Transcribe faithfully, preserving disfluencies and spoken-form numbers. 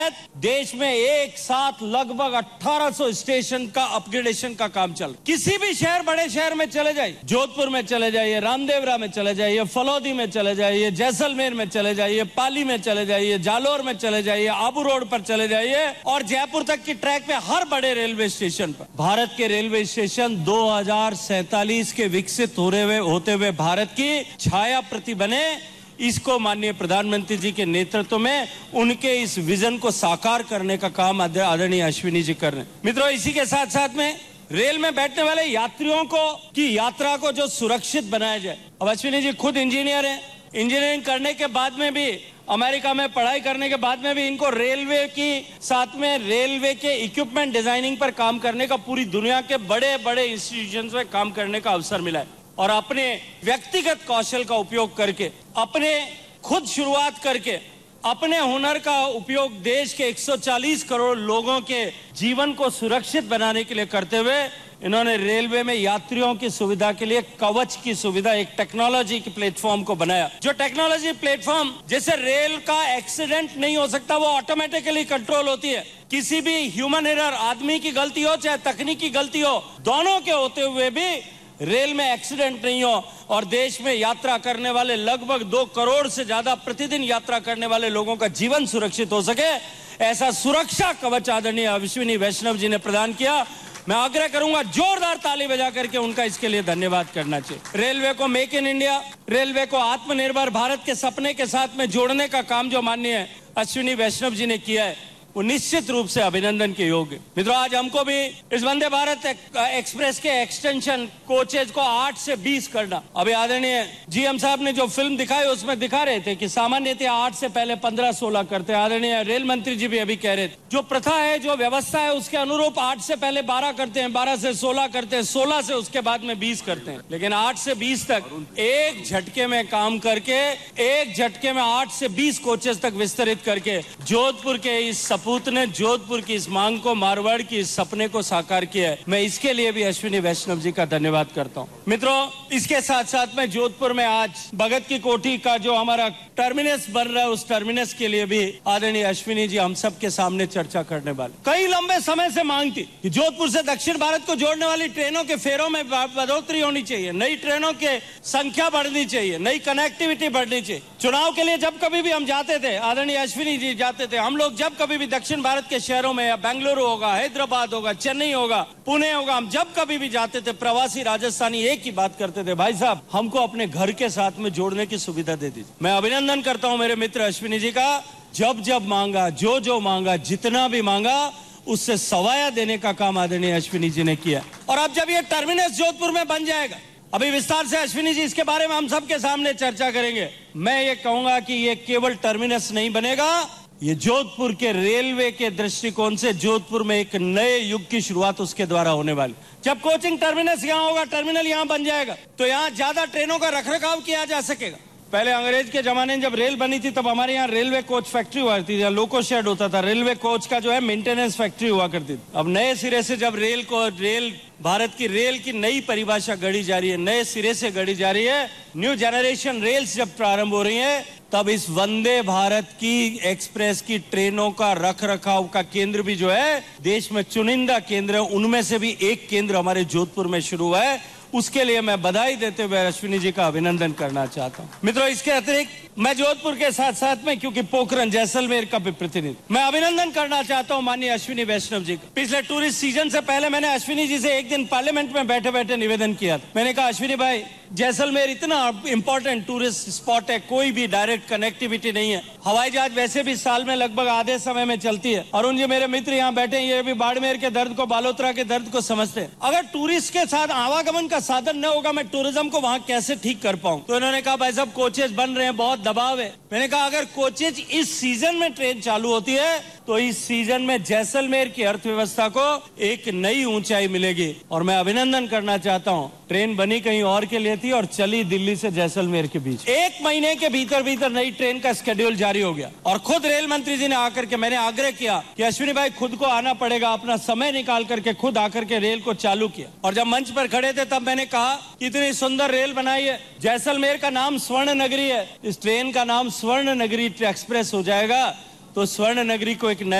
देश में एक साथ लगभग अठारह सौ स्टेशन का अपग्रेडेशन का काम चल, किसी भी शहर बड़े शहर में चले जाइए, जोधपुर में चले जाइए, रामदेवरा में चले जाइए, फलौदी में चले जाइए, जैसलमेर में चले जाइए, पाली में चले जाइए, जालोर में चले जाइए, आबू रोड पर चले जाइए और जयपुर तक की ट्रैक पे हर बड़े रेलवे स्टेशन पर भारत के रेलवे स्टेशन दो हजार सैतालीस के विकसित हो रहे हुए होते हुए भारत की छाया प्रति बने। इसको माननीय प्रधानमंत्री जी के नेतृत्व में उनके इस विजन को साकार करने का काम आदरणीय अश्विनी जी कर रहे हैं। मित्रों, इसी के साथ साथ में रेल में बैठने वाले यात्रियों को की यात्रा को जो सुरक्षित बनाया जाए। अब अश्विनी जी खुद इंजीनियर हैं, इंजीनियरिंग करने के बाद में भी अमेरिका में पढ़ाई करने के बाद में भी इनको रेलवे की साथ में रेलवे के इक्विपमेंट डिजाइनिंग पर काम करने का पूरी दुनिया के बड़े बड़े इंस्टीट्यूशंस में काम करने का अवसर मिला है और अपने व्यक्तिगत कौशल का उपयोग करके, अपने खुद शुरुआत करके, अपने हुनर का उपयोग देश के एक सौ चालीस करोड़ लोगों के जीवन को सुरक्षित बनाने के लिए करते हुए इन्होंने रेलवे में यात्रियों की सुविधा के लिए कवच की सुविधा, एक टेक्नोलॉजी की प्लेटफॉर्म को बनाया। जो टेक्नोलॉजी प्लेटफॉर्म जैसे रेल का एक्सीडेंट नहीं हो सकता, वो ऑटोमेटिकली कंट्रोल होती है। किसी भी ह्यूमन एरर, आदमी की गलती हो चाहे तकनीकी गलती हो, दोनों के होते हुए भी रेल में एक्सीडेंट नहीं हो और देश में यात्रा करने वाले लगभग दो करोड़ से ज्यादा प्रतिदिन यात्रा करने वाले लोगों का जीवन सुरक्षित हो सके, ऐसा सुरक्षा कवच आदरणीय अश्विनी वैष्णव जी ने प्रदान किया। मैं आग्रह करूंगा जोरदार ताली बजा करके उनका इसके लिए धन्यवाद करना चाहिए। रेलवे को मेक इन इंडिया, रेलवे को आत्मनिर्भर भारत के सपने के साथ में जोड़ने का काम जो माननीय अश्विनी वैष्णव जी ने किया है, वो निश्चित रूप से अभिनंदन के योग्य। मित्रों, आज हमको भी इस वंदे भारत एक्सप्रेस के एक्सटेंशन कोचेज को आठ से बीस करना, अभी आदरणीय जीएम साहब ने जो फिल्म दिखाई उसमें दिखा रहे थे कि सामान्यतः आठ से पहले पंद्रह सोलह करते हैं। आदरणीय रेल मंत्री जी भी अभी कह रहे थे जो प्रथा है, जो व्यवस्था है, उसके अनुरूप आठ से पहले बारह करते हैं, बारह से सोलह करते हैं, सोलह से उसके बाद में बीस करते हैं, लेकिन आठ से बीस तक एक झटके में काम करके, एक झटके में आठ से बीस कोचेज तक विस्तरित करके जोधपुर के इस सपूत ने जोधपुर की इस मांग को, मारवाड़ की इस सपने को साकार किया है। मैं इसके लिए भी अश्विनी वैष्णव जी का धन्यवाद करता हूं। मित्रों, इसके साथ साथ में जोधपुर में आज भगत की कोठी का जो हमारा टर्मिनस बन रहा है, उस टर्मिनस के लिए भी आदरणीय अश्विनी जी हम सब के सामने चर्चा करने वाले। कई लंबे समय से मांग थी कि जोधपुर से दक्षिण भारत को जोड़ने वाली ट्रेनों के फेरों में बढ़ोतरी होनी चाहिए, नई ट्रेनों की संख्या बढ़नी चाहिए, नई कनेक्टिविटी बढ़नी चाहिए। चुनाव के लिए जब कभी भी हम जाते थे, आदरणीय अश्विनी जी जाते थे, हम लोग जब कभी भी दक्षिण भारत के शहरों में, या बेंगलुरु होगा, हैदराबाद होगा, चेन्नई होगा, पुणे होगा, हम जब कभी भी जाते थे, प्रवासी राजस्थानी एक ही बात करते थे, भाई साहब हमको अपने घर के साथ में जोड़ने की सुविधा दे दीजिए। मैं अभिनंदन करता हूं मेरे मित्र अश्विनी जी का, जब जब मांगा, जो जो मांगा, जितना भी मांगा, उससे सवाया देने का काम आदरणीय अश्विनी जी ने किया। और अब जब ये टर्मिनस जोधपुर में बन जाएगा, अभी विस्तार से अश्विनी जी इसके बारे में हम सबके सामने चर्चा करेंगे। मैं ये कहूंगा कि ये केवल टर्मिनस नहीं बनेगा, ये जोधपुर के रेलवे के दृष्टिकोण से जोधपुर में एक नए युग की शुरुआत उसके द्वारा होने वाली। जब कोचिंग टर्मिनस यहाँ होगा, टर्मिनल यहाँ बन जाएगा, तो यहाँ ज्यादा ट्रेनों का रखरखाव किया जा सकेगा। पहले अंग्रेज के जमाने में जब रेल बनी थी, तब हमारे यहाँ रेलवे कोच फैक्ट्री हुआ करती थी, लोको शेड होता था, रेलवे कोच का जो है मेंटेनेंस फैक्ट्री हुआ करती थी। अब नए सिरे से जब रेल को रेल भारत की रेल की नई परिभाषा गढ़ी जा रही है, नए सिरे से गढ़ी जा रही है, न्यू जनरेशन रेल्स जब प्रारंभ हो रही है, तब इस वंदे भारत की एक्सप्रेस की ट्रेनों का रख रखाव का केंद्र भी जो है, देश में चुनिंदा केंद्र है, उनमें से भी एक केंद्र हमारे जोधपुर में शुरू हुआ है। उसके लिए मैं बधाई देते हुए अश्विनी जी का अभिनंदन करना चाहता हूं। मित्रों, इसके अतिरिक्त मैं जोधपुर के साथ साथ में, क्योंकि पोखरण जैसलमेर का भी प्रतिनिधि, मैं अभिनंदन करना चाहता हूं माननीय अश्विनी वैष्णव जी का। पिछले टूरिस्ट सीजन से पहले मैंने अश्विनी जी से एक दिन पार्लियामेंट में बैठे बैठे निवेदन किया था। मैंने कहा, अश्विनी भाई, जैसलमेर इतना इंपॉर्टेंट टूरिस्ट स्पॉट है, कोई भी डायरेक्ट कनेक्टिविटी नहीं है, हवाई जहाज वैसे भी साल में लगभग आधे समय में चलती है, और उन मेरे मित्र यहाँ बैठे हैं, ये भी बाड़मेर के दर्द को, बालोतरा के दर्द को समझते हैं। अगर टूरिस्ट के साथ आवागमन का साधन न होगा, मैं टूरिज्म को वहां कैसे ठीक कर पाऊं? तो इन्होंने कहा, भाई साहब कोचेज बन रहे हैं, बहुत दबाव है। मैंने कहा, अगर कोचेज इस सीजन में ट्रेन चालू होती है, तो इस सीजन में जैसलमेर की अर्थव्यवस्था को एक नई ऊंचाई मिलेगी। और मैं अभिनंदन करना चाहता हूं, ट्रेन बनी कहीं और के लिए थी और चली दिल्ली से जैसलमेर के बीच। एक महीने के भीतर भीतर नई ट्रेन का शेड्यूल जारी हो गया, और खुद रेल मंत्री जी ने आकर के, मैंने आग्रह किया कि अश्विनी भाई खुद को आना पड़ेगा, अपना समय निकाल करके खुद आकर के रेल को चालू किया। और जब मंच पर खड़े थे, तब मैंने कहा, इतनी सुंदर रेल बनाई है, जैसलमेर का नाम स्वर्ण नगरी है, इस ट्रेन का नाम स्वर्ण नगरी एक्सप्रेस हो जाएगा। तो स्वर्ण नगरी को एक नया